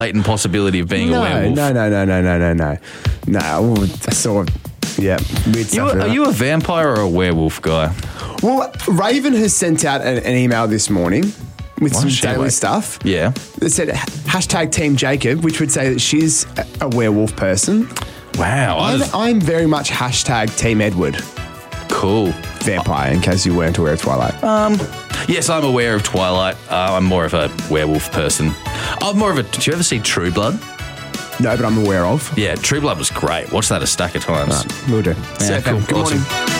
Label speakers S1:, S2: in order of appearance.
S1: latent possibility of being a
S2: No,
S1: werewolf.
S2: no. I saw, yeah, weird stuff.
S1: Are you a vampire or a werewolf guy?
S2: Well, Raven has sent out an email this morning with some daily stuff.
S1: Yeah.
S2: That said hashtag Team Jacob, which would say that she's a werewolf person.
S1: Wow.
S2: I'm very much hashtag Team Edward.
S1: Cool.
S2: Vampire, in case you weren't aware of Twilight.
S1: Yes, I'm aware of Twilight. I'm more of a werewolf person. Did you ever see True Blood?
S2: No, but I'm aware of.
S1: Yeah, True Blood was great. Watch that a stack of times.
S2: Right, will do.
S1: Yeah,
S2: Good
S1: cool. Awesome.
S2: morning.